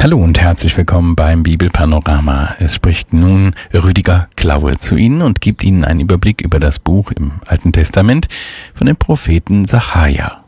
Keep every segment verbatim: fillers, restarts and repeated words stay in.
Hallo und herzlich willkommen beim Bibelpanorama. Es spricht nun Rüdiger Klaue zu Ihnen und gibt Ihnen einen Überblick über das Buch im Alten Testament von dem Propheten Sacharja.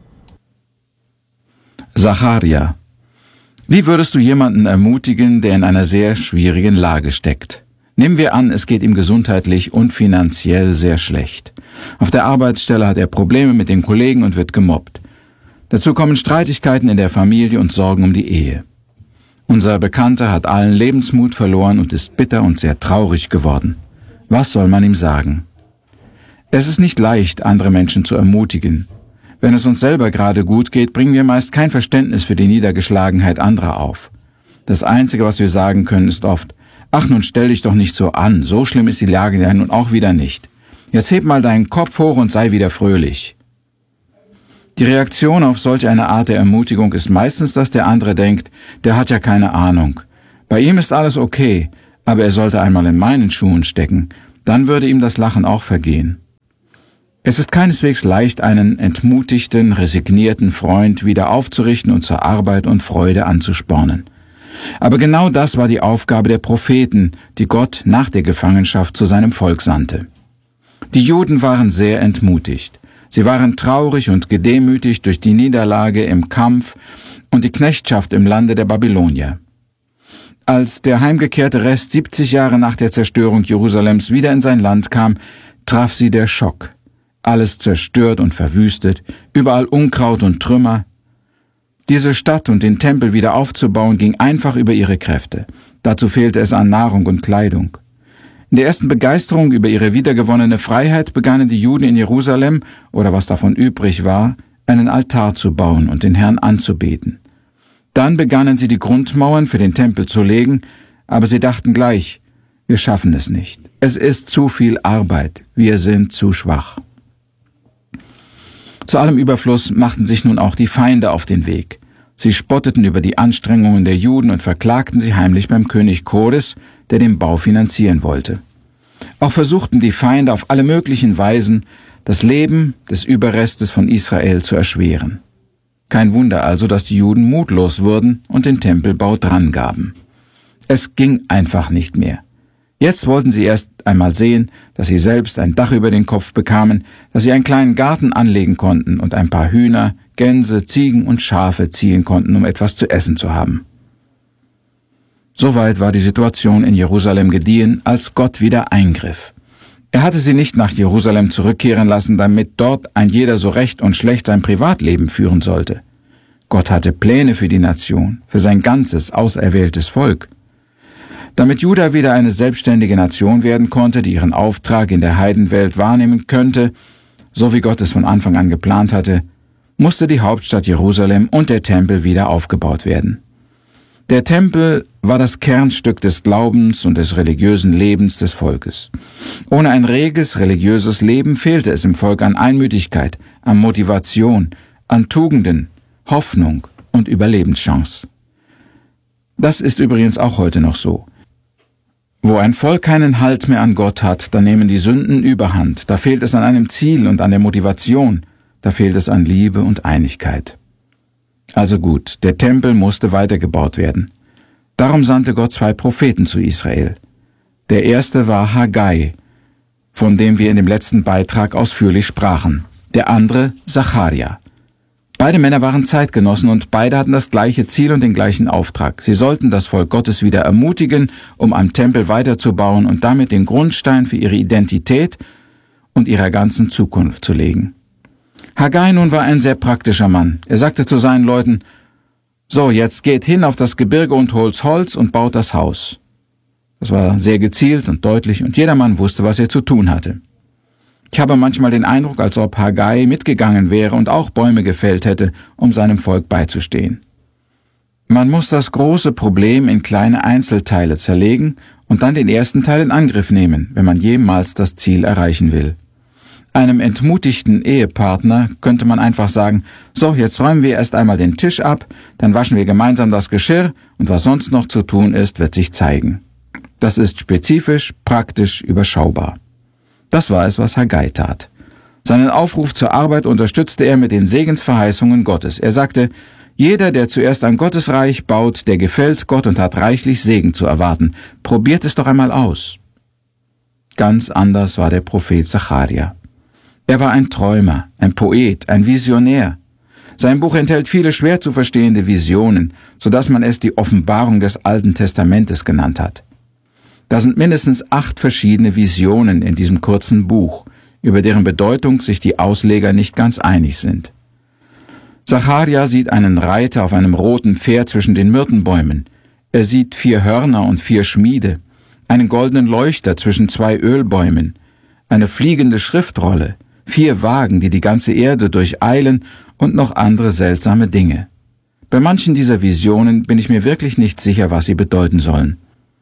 Sacharja. Wie würdest du jemanden ermutigen, der in einer sehr schwierigen Lage steckt? Nehmen wir an, es geht ihm gesundheitlich und finanziell sehr schlecht. Auf der Arbeitsstelle hat er Probleme mit den Kollegen und wird gemobbt. Dazu kommen Streitigkeiten in der Familie und Sorgen um die Ehe. Unser Bekannter hat allen Lebensmut verloren und ist bitter und sehr traurig geworden. Was soll man ihm sagen? Es ist nicht leicht, andere Menschen zu ermutigen. Wenn es uns selber gerade gut geht, bringen wir meist kein Verständnis für die Niedergeschlagenheit anderer auf. Das Einzige, was wir sagen können, ist oft: Ach, nun stell dich doch nicht so an, so schlimm ist die Lage ja nun auch wieder nicht. Jetzt heb mal deinen Kopf hoch und sei wieder fröhlich. Die Reaktion auf solch eine Art der Ermutigung ist meistens, dass der andere denkt, der hat ja keine Ahnung. Bei ihm ist alles okay, aber er sollte einmal in meinen Schuhen stecken, dann würde ihm das Lachen auch vergehen. Es ist keineswegs leicht, einen entmutigten, resignierten Freund wieder aufzurichten und zur Arbeit und Freude anzuspornen. Aber genau das war die Aufgabe der Propheten, die Gott nach der Gefangenschaft zu seinem Volk sandte. Die Juden waren sehr entmutigt. Sie waren traurig und gedemütigt durch die Niederlage im Kampf und die Knechtschaft im Lande der Babylonier. Als der heimgekehrte Rest siebzig Jahre nach der Zerstörung Jerusalems wieder in sein Land kam, traf sie der Schock. Alles zerstört und verwüstet, überall Unkraut und Trümmer. Diese Stadt und den Tempel wieder aufzubauen, ging einfach über ihre Kräfte. Dazu fehlte es an Nahrung und Kleidung. In der ersten Begeisterung über ihre wiedergewonnene Freiheit begannen die Juden in Jerusalem, oder was davon übrig war, einen Altar zu bauen und den Herrn anzubeten. Dann begannen sie die Grundmauern für den Tempel zu legen, aber sie dachten gleich: Wir schaffen es nicht. Es ist zu viel Arbeit. Wir sind zu schwach. Zu allem Überfluss machten sich nun auch die Feinde auf den Weg. Sie spotteten über die Anstrengungen der Juden und verklagten sie heimlich beim König Kores, der den Bau finanzieren wollte. Auch versuchten die Feinde auf alle möglichen Weisen, das Leben des Überrestes von Israel zu erschweren. Kein Wunder also, dass die Juden mutlos wurden und den Tempelbau drangaben. Es ging einfach nicht mehr. Jetzt wollten sie erst einmal sehen, dass sie selbst ein Dach über den Kopf bekamen, dass sie einen kleinen Garten anlegen konnten und ein paar Hühner, Gänse, Ziegen und Schafe ziehen konnten, um etwas zu essen zu haben. Soweit war die Situation in Jerusalem gediehen, als Gott wieder eingriff. Er hatte sie nicht nach Jerusalem zurückkehren lassen, damit dort ein jeder so recht und schlecht sein Privatleben führen sollte. Gott hatte Pläne für die Nation, für sein ganzes, auserwähltes Volk. Damit Juda wieder eine selbstständige Nation werden konnte, die ihren Auftrag in der Heidenwelt wahrnehmen könnte, so wie Gott es von Anfang an geplant hatte, musste die Hauptstadt Jerusalem und der Tempel wieder aufgebaut werden. Der Tempel war das Kernstück des Glaubens und des religiösen Lebens des Volkes. Ohne ein reges religiöses Leben fehlte es im Volk an Einmütigkeit, an Motivation, an Tugenden, Hoffnung und Überlebenschance. Das ist übrigens auch heute noch so. Wo ein Volk keinen Halt mehr an Gott hat, da nehmen die Sünden überhand, da fehlt es an einem Ziel und an der Motivation, da fehlt es an Liebe und Einigkeit. Also gut, der Tempel musste weitergebaut werden. Darum sandte Gott zwei Propheten zu Israel. Der erste war Haggai, von dem wir in dem letzten Beitrag ausführlich sprachen. Der andere Sacharja. Beide Männer waren Zeitgenossen und beide hatten das gleiche Ziel und den gleichen Auftrag. Sie sollten das Volk Gottes wieder ermutigen, um am Tempel weiterzubauen und damit den Grundstein für ihre Identität und ihrer ganzen Zukunft zu legen. Haggai nun war ein sehr praktischer Mann. Er sagte zu seinen Leuten: So, jetzt geht hin auf das Gebirge und holt Holz und baut das Haus. Das war sehr gezielt und deutlich und jedermann wusste, was er zu tun hatte. Ich habe manchmal den Eindruck, als ob Haggai mitgegangen wäre und auch Bäume gefällt hätte, um seinem Volk beizustehen. Man muss das große Problem in kleine Einzelteile zerlegen und dann den ersten Teil in Angriff nehmen, wenn man jemals das Ziel erreichen will. Einem entmutigten Ehepartner könnte man einfach sagen: So, jetzt räumen wir erst einmal den Tisch ab, dann waschen wir gemeinsam das Geschirr und was sonst noch zu tun ist, wird sich zeigen. Das ist spezifisch, praktisch, überschaubar. Das war es, was Haggai tat. Seinen Aufruf zur Arbeit unterstützte er mit den Segensverheißungen Gottes. Er sagte: Jeder, der zuerst an Gottes Reich baut, der gefällt Gott und hat reichlich Segen zu erwarten. Probiert es doch einmal aus. Ganz anders war der Prophet Sacharja. Er war ein Träumer, ein Poet, ein Visionär. Sein Buch enthält viele schwer zu verstehende Visionen, sodass man es die Offenbarung des Alten Testamentes genannt hat. Da sind mindestens acht verschiedene Visionen in diesem kurzen Buch, über deren Bedeutung sich die Ausleger nicht ganz einig sind. Sacharja sieht einen Reiter auf einem roten Pferd zwischen den Myrtenbäumen. Er sieht vier Hörner und vier Schmiede, einen goldenen Leuchter zwischen zwei Ölbäumen, eine fliegende Schriftrolle, vier Wagen, die die ganze Erde durcheilen und noch andere seltsame Dinge. Bei manchen dieser Visionen bin ich mir wirklich nicht sicher, was sie bedeuten sollen.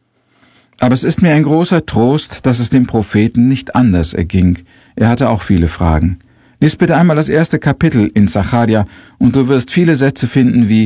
Aber es ist mir ein großer Trost, dass es dem Propheten nicht anders erging. Er hatte auch viele Fragen. Lies bitte einmal das erste Kapitel in Sacharja und du wirst viele Sätze finden wie: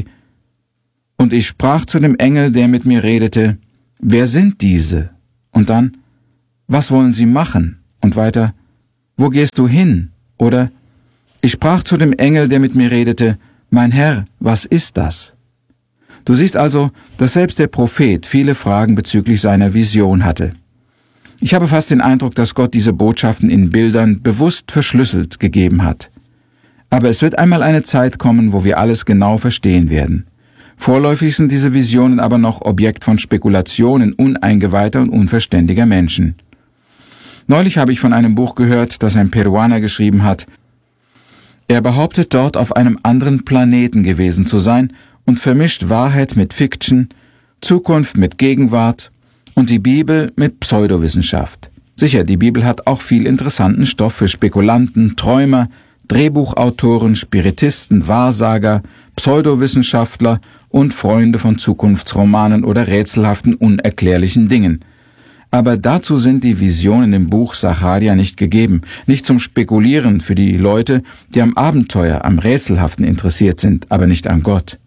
Und ich sprach zu dem Engel, der mit mir redete, wer sind diese? Und dann, was wollen sie machen? Und weiter, wo gehst du hin? Oder, ich sprach zu dem Engel, der mit mir redete, mein Herr, was ist das? Du siehst also, dass selbst der Prophet viele Fragen bezüglich seiner Vision hatte. Ich habe fast den Eindruck, dass Gott diese Botschaften in Bildern bewusst verschlüsselt gegeben hat. Aber es wird einmal eine Zeit kommen, wo wir alles genau verstehen werden. Vorläufig sind diese Visionen aber noch Objekt von Spekulationen uneingeweihter und unverständiger Menschen. Neulich habe ich von einem Buch gehört, das ein Peruaner geschrieben hat. Er behauptet dort, auf einem anderen Planeten gewesen zu sein und vermischt Wahrheit mit Fiction, Zukunft mit Gegenwart und die Bibel mit Pseudowissenschaft. Sicher, die Bibel hat auch viel interessanten Stoff für Spekulanten, Träumer, Drehbuchautoren, Spiritisten, Wahrsager, Pseudowissenschaftler und Freunde von Zukunftsromanen oder rätselhaften, unerklärlichen Dingen. Aber dazu sind die Visionen im Buch Sacharja nicht gegeben, nicht zum Spekulieren für die Leute, die am Abenteuer, am Rätselhaften interessiert sind, aber nicht an Gott.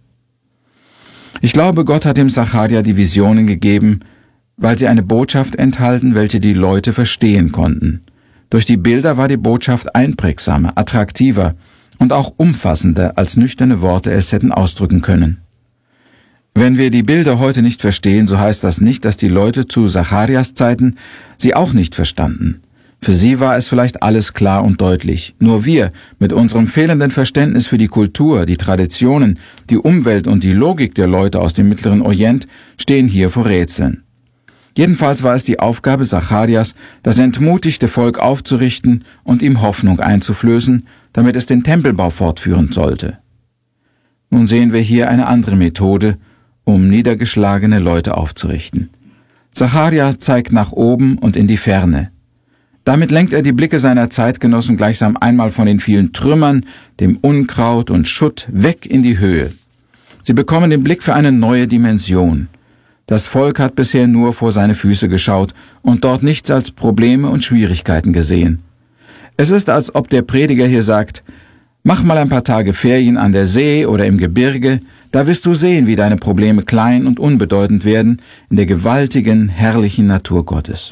Ich glaube, Gott hat dem Sacharja die Visionen gegeben, weil sie eine Botschaft enthalten, welche die Leute verstehen konnten. Durch die Bilder war die Botschaft einprägsamer, attraktiver und auch umfassender, als nüchterne Worte es hätten ausdrücken können. Wenn wir die Bilder heute nicht verstehen, so heißt das nicht, dass die Leute zu Sacharjas Zeiten sie auch nicht verstanden. Für sie war es vielleicht alles klar und deutlich. Nur wir, mit unserem fehlenden Verständnis für die Kultur, die Traditionen, die Umwelt und die Logik der Leute aus dem Mittleren Orient, stehen hier vor Rätseln. Jedenfalls war es die Aufgabe Sacharjas, das entmutigte Volk aufzurichten und ihm Hoffnung einzuflößen, damit es den Tempelbau fortführen sollte. Nun sehen wir hier eine andere Methode, um niedergeschlagene Leute aufzurichten. Sacharja zeigt nach oben und in die Ferne. Damit lenkt er die Blicke seiner Zeitgenossen gleichsam einmal von den vielen Trümmern, dem Unkraut und Schutt weg in die Höhe. Sie bekommen den Blick für eine neue Dimension. Das Volk hat bisher nur vor seine Füße geschaut und dort nichts als Probleme und Schwierigkeiten gesehen. Es ist, als ob der Prediger hier sagt, mach mal ein paar Tage Ferien an der See oder im Gebirge, da wirst du sehen, wie deine Probleme klein und unbedeutend werden in der gewaltigen, herrlichen Natur Gottes.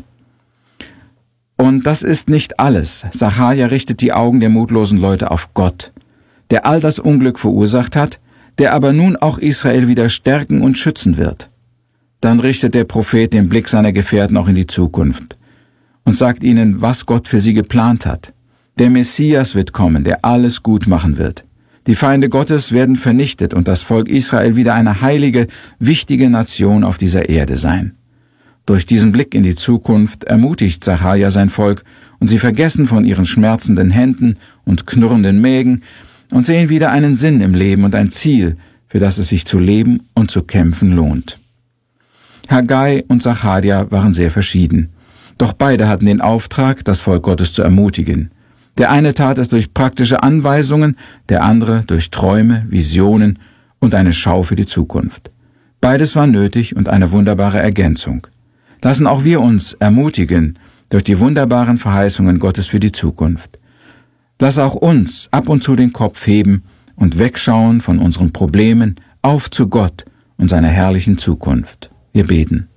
Und das ist nicht alles. Sacharja richtet die Augen der mutlosen Leute auf Gott, der all das Unglück verursacht hat, der aber nun auch Israel wieder stärken und schützen wird. Dann richtet der Prophet den Blick seiner Gefährten auch in die Zukunft und sagt ihnen, was Gott für sie geplant hat. Der Messias wird kommen, der alles gut machen wird. Die Feinde Gottes werden vernichtet und das Volk Israel wieder eine heilige, wichtige Nation auf dieser Erde sein. Durch diesen Blick in die Zukunft ermutigt Sacharja sein Volk und sie vergessen von ihren schmerzenden Händen und knurrenden Mägen und sehen wieder einen Sinn im Leben und ein Ziel, für das es sich zu leben und zu kämpfen lohnt. Haggai und Sacharja waren sehr verschieden, doch beide hatten den Auftrag, das Volk Gottes zu ermutigen. Der eine tat es durch praktische Anweisungen, der andere durch Träume, Visionen und eine Schau für die Zukunft. Beides war nötig und eine wunderbare Ergänzung. Lassen auch wir uns ermutigen durch die wunderbaren Verheißungen Gottes für die Zukunft. Lass auch uns ab und zu den Kopf heben und wegschauen von unseren Problemen auf zu Gott und seiner herrlichen Zukunft. Wir beten.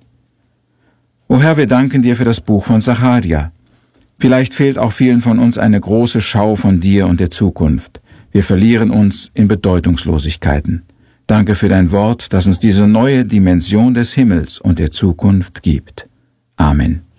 O Herr, wir danken dir für das Buch von Sacharja. Vielleicht fehlt auch vielen von uns eine große Schau von dir und der Zukunft. Wir verlieren uns in Bedeutungslosigkeiten. Danke für dein Wort, das uns diese neue Dimension des Himmels und der Zukunft gibt. Amen.